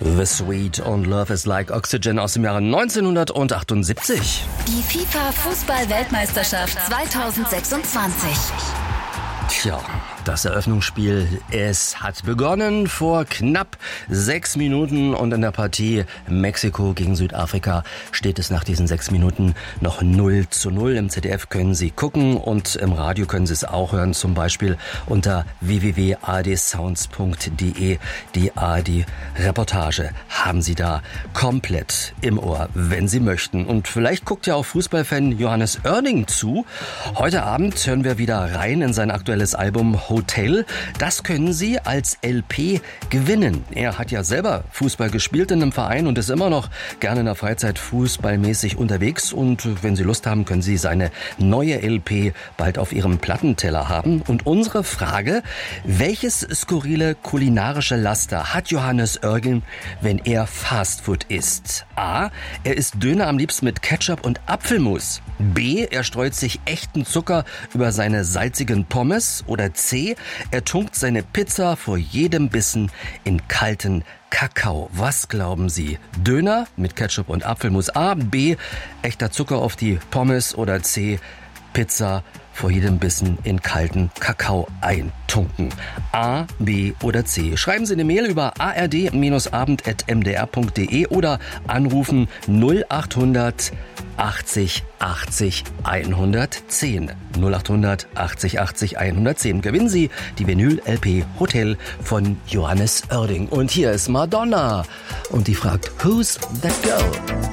The Sweet und Love is Like Oxygen aus dem Jahre 1978. Die FIFA-Fußball-Weltmeisterschaft 2026. Tja, das Eröffnungsspiel, es hat begonnen vor knapp 6 Minuten und in der Partie Mexiko gegen Südafrika steht es nach diesen 6 Minuten noch 0:0. Im ZDF können Sie gucken und im Radio können Sie es auch hören, zum Beispiel unter www.ardsounds.de. Die ARD-Reportage haben Sie da komplett im Ohr, wenn Sie möchten. Und vielleicht guckt ja auch Fußballfan Johannes Oerding zu. Heute Abend hören wir wieder rein in sein aktuelles Album Hotel. Das können Sie als LP gewinnen. Er hat ja selber Fußball gespielt in einem Verein und ist immer noch gerne in der Freizeit fußballmäßig unterwegs. Und wenn Sie Lust haben, können Sie seine neue LP bald auf Ihrem Plattenteller haben. Und unsere Frage: Welches skurrile kulinarische Laster hat Johannes Oerding, wenn er Fastfood isst? A. Er isst Döner am liebsten mit Ketchup und Apfelmus. B. Er streut sich echten Zucker über seine salzigen Pommes. Oder C. Er tunkt seine Pizza vor jedem Bissen in kalten Kakao. Was glauben Sie? Döner mit Ketchup und Apfelmus. A. B. Echter Zucker auf die Pommes. Oder C. Pizza vor jedem Bissen in kalten Kakao eintunken. A, B oder C. Schreiben Sie eine Mail über ard-abend@mdr.de oder anrufen 0800 80 80 110. 0800 80 80 110. Gewinnen Sie die Vinyl-LP Hotel von Johannes Oerding. Und hier ist Madonna. Und die fragt, who's that girl?